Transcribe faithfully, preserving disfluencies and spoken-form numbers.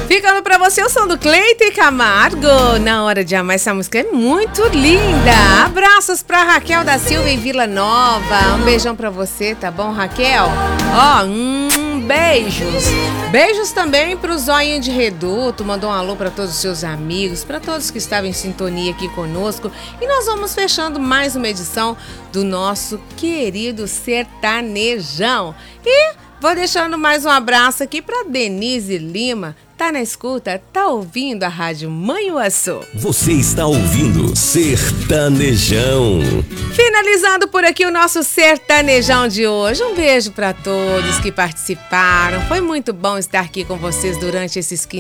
Ficando pra você o som do Cleiton e Camargo. Na Hora de Amar, essa música é muito linda. Abraços pra Raquel da Silva em Vila Nova. Um beijão pra você, tá bom, Raquel? Ó, hum, beijos. Beijos também pro Zóio de Reduto. Mandou um alô pra todos os seus amigos, pra todos que estavam em sintonia aqui conosco. E nós vamos fechando mais uma edição do nosso querido Sertanejão. E vou deixando mais um abraço aqui pra Denise Lima. Tá na escuta? Tá ouvindo a Rádio Manhuaçu? Você está ouvindo Sertanejão. Finalizando por aqui o nosso Sertanejão de hoje. Um beijo pra todos que participaram. Foi muito bom estar aqui com vocês durante esses quinze